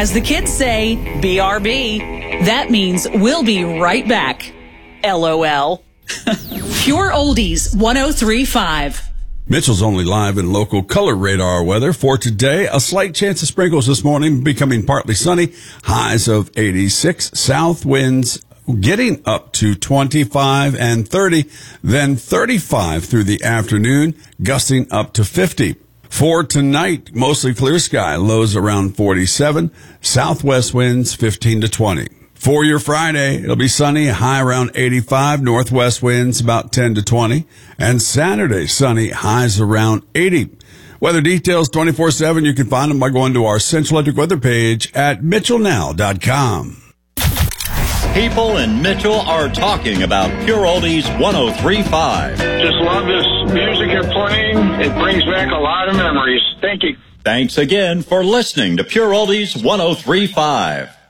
As the kids say, BRB. That means we'll be right back. LOL. Pure Oldies 103.5. Mitchell's only live in local color radar weather for today. A slight chance of sprinkles this morning, becoming partly sunny. Highs of 86. South winds getting up to 25 and 30, then 35 through the afternoon, gusting up to 50. For tonight, mostly clear sky, lows around 47. Southwest winds 15 to 20. For your Friday, it'll be sunny, high around 85, northwest winds about 10 to 20, and Saturday, sunny, highs around 80. Weather details 24/7. You can find them by going to our Central Electric weather page at mitchellnow.com. People in Mitchell are talking about Pure Oldies 103.5. Just love this music you're playing. It brings back a lot of memories. Thank you. Thanks again for listening to Pure Oldies 103.5.